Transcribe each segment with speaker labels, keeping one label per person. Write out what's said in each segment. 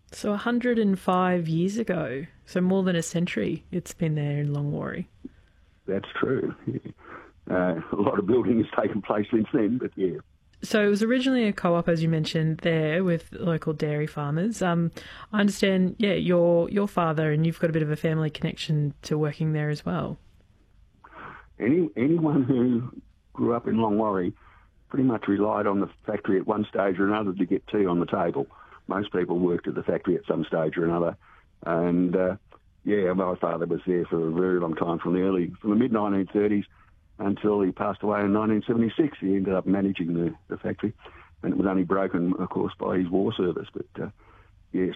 Speaker 1: So 105 years ago, so more than a century, it's been there in Longwarry.
Speaker 2: That's true. A lot of building has taken place since then, but yeah.
Speaker 1: So it was originally a co-op, as you mentioned, there with local dairy farmers. I understand, yeah, your father, and you've got a bit of a family connection to working there as well.
Speaker 2: Anyone who grew up in Longwarry pretty much relied on the factory at one stage or another to get tea on the table. Most people worked at the factory at some stage or another. And, my father was there for a very long time, from the mid-1930s until he passed away in 1976. He ended up managing the factory, and it was only broken, of course, by his war service. But, yes,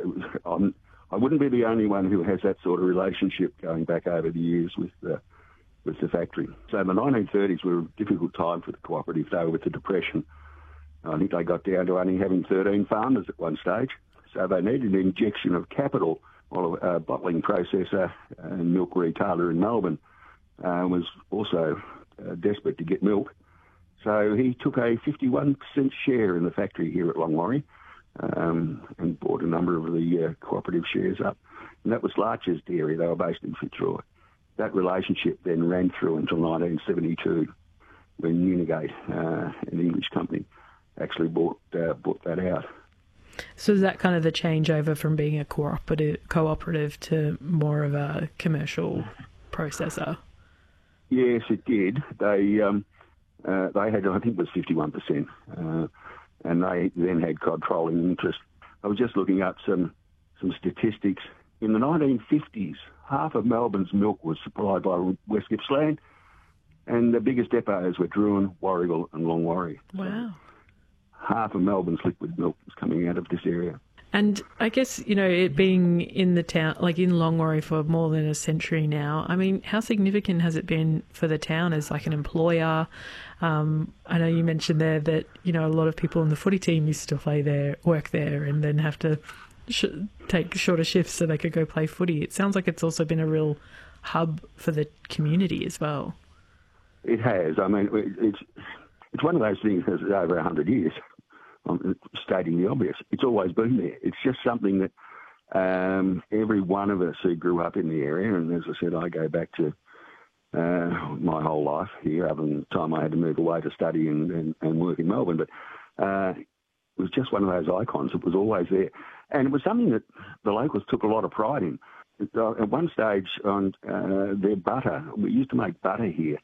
Speaker 2: I wouldn't be the only one who has that sort of relationship going back over the years with the factory. So the 1930s were a difficult time for the cooperative, though, with the Depression. I think they got down to only having 13 farmers at one stage. So they needed an injection of capital. Well, a bottling processor and milk retailer in Melbourne was also desperate to get milk. So he took a 51% share in the factory here at Longwarry and bought a number of the cooperative shares up. And that was Larcher's Dairy. They were based in Fitzroy. That relationship then ran through until 1972, when Unigate, an English company, actually bought that out.
Speaker 1: So is that kind of the changeover from being a cooperative to more of a commercial processor?
Speaker 2: Yes, it did. They had, I think it was 51%, and they then had controlling interest. I was just looking up some statistics. In the 1950s, half of Melbourne's milk was supplied by West Gippsland, and the biggest depots were Druin, Warragul and Longwarry.
Speaker 1: Wow.
Speaker 2: So half of Melbourne's liquid milk was coming out of this area.
Speaker 1: And I guess, it being in the town, like in Longwarry for more than a century now, I mean, how significant has it been for the town as like an employer? I know you mentioned there that, a lot of people in the footy team used to work there and then have to take shorter shifts so they could go play footy. It sounds like it's also been a real hub for the community as well.
Speaker 2: It has. I mean, it's one of those things that's over 100 years. I'm stating the obvious. It's always been there. It's just something that every one of us who grew up in the area, and as I said, I go back to my whole life here, other than the time I had to move away to study and work in Melbourne. But it was just one of those icons. It was always there. And it was something that the locals took a lot of pride in. At one stage, on their butter, we used to make butter here,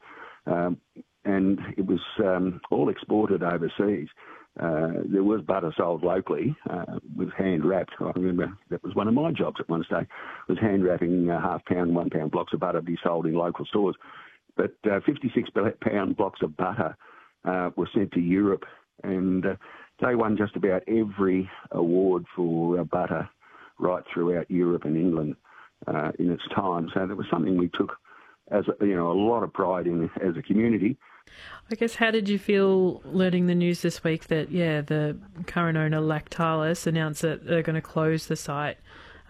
Speaker 2: and it was all exported overseas. There was butter sold locally, was hand-wrapped. I remember that was one of my jobs at one stage, was hand-wrapping half-pound, one-pound blocks of butter to be sold in local stores. But 56-pound blocks of butter were sent to Europe, and they won just about every award for butter right throughout Europe and England in its time. So that was something we took as a lot of pride in as a community.
Speaker 1: I guess, how did you feel learning the news this week that, the current owner, Lactalis, announced that they're going to close the site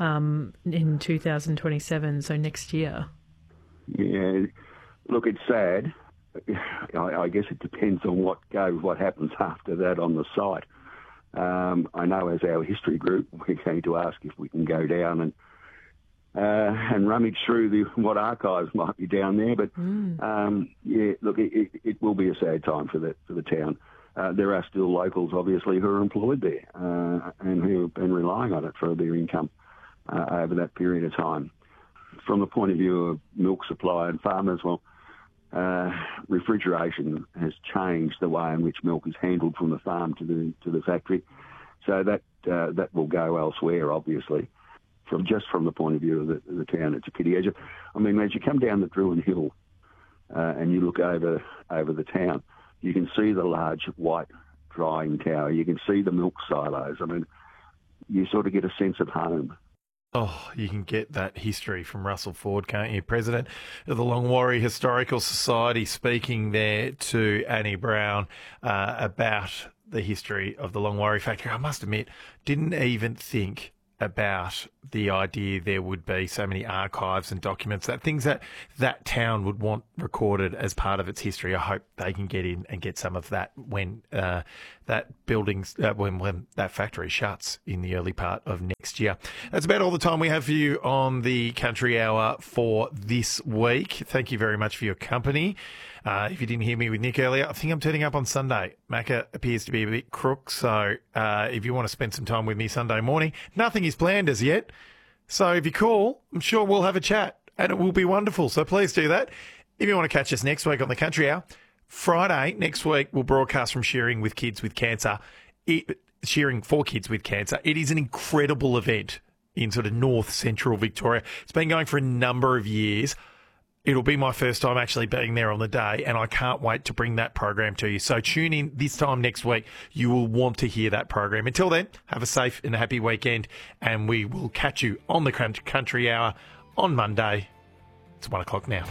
Speaker 1: in 2027, so next year? Yeah,
Speaker 2: look, it's sad. I guess it depends on what happens after that on the site. I know as our history group, we're going to ask if we can go down and rummage through what archives might be down there. But it will be a sad time for the town. There are still locals, obviously, who are employed there and who have been relying on it for their income over that period of time. From the point of view of milk supply and farmers, refrigeration has changed the way in which milk is handled from the farm to the factory. So that will go elsewhere, obviously. From the point of view of the town, it's a pity. As you come down the Druin Hill and you look over the town, you can see the large white drying tower. You can see the milk silos. I mean, you sort of get a sense of home.
Speaker 3: Oh, you can get that history from Russell Ford, can't you? President of the Longwarry Historical Society, speaking there to Annie Brown about the history of the Longwarry factory. I must admit, didn't even think about the idea there would be so many archives and documents, that things that town would want recorded as part of its history. I hope they can get in and get some of that when when that factory shuts in the early part of next year. That's about all the time we have for you on the Country Hour for this week. Thank you very much for your company. If you didn't hear me with Nick earlier, I think I'm turning up on Sunday. Macca appears to be a bit crook, so if you want to spend some time with me Sunday morning, nothing is planned as yet. So if you call, I'm sure we'll have a chat, and it will be wonderful. So please do that. If you want to catch us next week on the Country Hour, Friday next week we'll broadcast from Shearing with Kids with Cancer. Shearing for Kids with Cancer. It is an incredible event in sort of north central Victoria. It's been going for a number of years. It'll be my first time actually being there on the day, and I can't wait to bring that program to you. So tune in this time next week. You will want to hear that program. Until then, have a safe and a happy weekend, and we will catch you on the Country Hour on Monday. It's 1 o'clock now.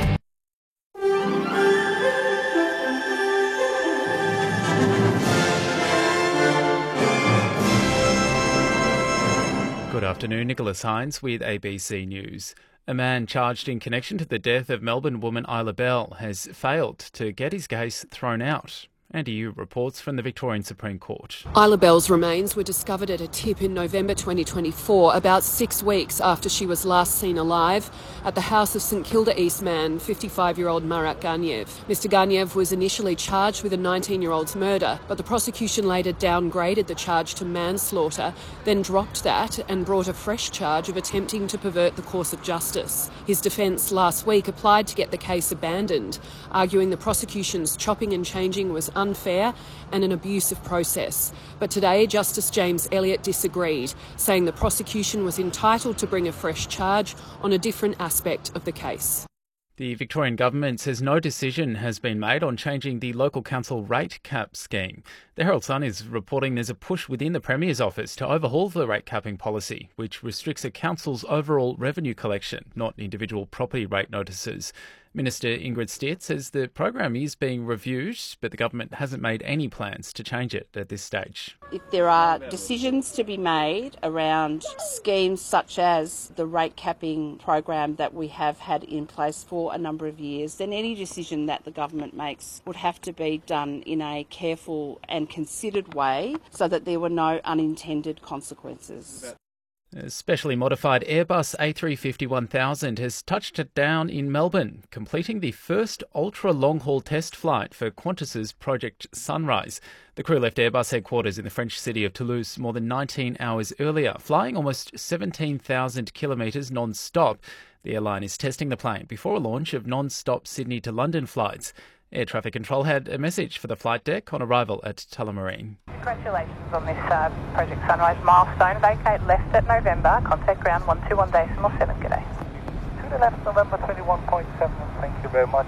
Speaker 4: Good afternoon, Nicholas Hines with ABC News. A man charged in connection to the death of Melbourne woman Isla Bell has failed to get his case thrown out. Andy Yu reports from the Victorian Supreme Court.
Speaker 5: Isla Bell's remains were discovered at a tip in November 2024, about 6 weeks after she was last seen alive at the house of St Kilda East man, 55-year-old Marat Ganev. Mr Ganev was initially charged with a 19-year-old's murder, but the prosecution later downgraded the charge to manslaughter, then dropped that and brought a fresh charge of attempting to pervert the course of justice. His defence last week applied to get the case abandoned, arguing the prosecution's chopping and changing was unfair and an abusive process. But today, Justice James Elliott disagreed, saying the prosecution was entitled to bring a fresh charge on a different aspect of the case.
Speaker 4: The Victorian Government says no decision has been made on changing the local council rate cap scheme. The Herald Sun is reporting there's a push within the Premier's office to overhaul the rate capping policy, which restricts a council's overall revenue collection, not individual property rate notices. Minister Ingrid Stiert says the program is being reviewed, but the government hasn't made any plans to change it at this stage.
Speaker 6: If there are decisions to be made around schemes such as the rate capping program that we have had in place for a number of years, then any decision that the government makes would have to be done in a careful and considered way so that there were no unintended consequences.
Speaker 4: A specially modified Airbus A350-1000 has touched down in Melbourne, completing the first ultra-long-haul test flight for Qantas's Project Sunrise. The crew left Airbus headquarters in the French city of Toulouse more than 19 hours earlier, flying almost 17,000 kilometres non-stop. The airline is testing the plane before a launch of non-stop Sydney to London flights. Air traffic control had a message for the flight deck on arrival at Tullamarine.
Speaker 7: Congratulations on this Project Sunrise milestone. Vacate left at November. Contact ground 121.7. Good day. To the left, November 21.7. Thank you very much.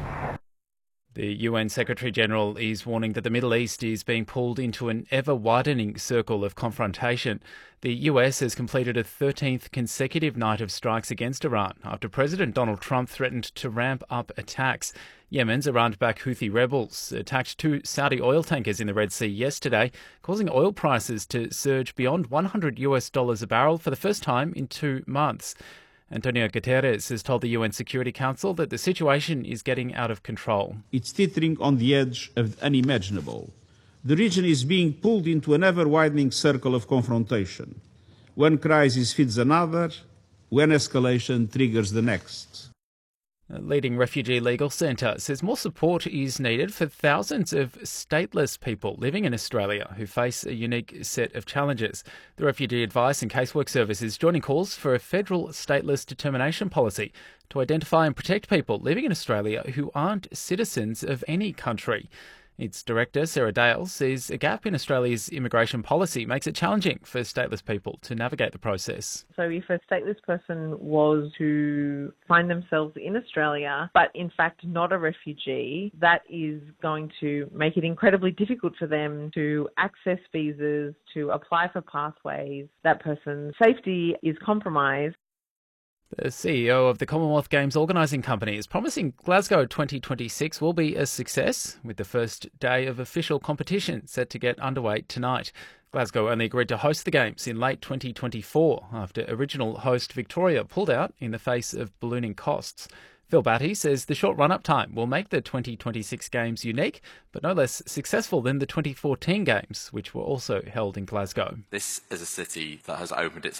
Speaker 4: The UN Secretary-General is warning that the Middle East is being pulled into an ever-widening circle of confrontation. The US has completed a 13th consecutive night of strikes against Iran after President Donald Trump threatened to ramp up attacks. Yemen's Iran-backed Houthi rebels attacked 2 Saudi oil tankers in the Red Sea yesterday, causing oil prices to surge beyond $100 a barrel for the first time in 2 months. Antonio Guterres has told the UN Security Council that the situation is getting out of control.
Speaker 8: It's teetering on the edge of the unimaginable. The region is being pulled into an ever-widening circle of confrontation. One crisis feeds another, one escalation triggers the next.
Speaker 4: A leading refugee legal centre says more support is needed for thousands of stateless people living in Australia who face a unique set of challenges. The Refugee Advice and Casework Service is joining calls for a federal stateless determination policy to identify and protect people living in Australia who aren't citizens of any country. Its director, Sarah Dale, says a gap in Australia's immigration policy makes it challenging for stateless people to navigate the process.
Speaker 9: So if a stateless person was to find themselves in Australia, but in fact not a refugee, that is going to make it incredibly difficult for them to access visas, to apply for pathways. That person's safety is compromised.
Speaker 4: The CEO of the Commonwealth Games organising company is promising Glasgow 2026 will be a success, with the first day of official competition set to get underway tonight. Glasgow only agreed to host the Games in late 2024 after original host Victoria pulled out in the face of ballooning costs. Phil Batty says the short run-up time will make the 2026 Games unique, but no less successful than the 2014 Games, which were also held in Glasgow.
Speaker 10: This is a city that has opened its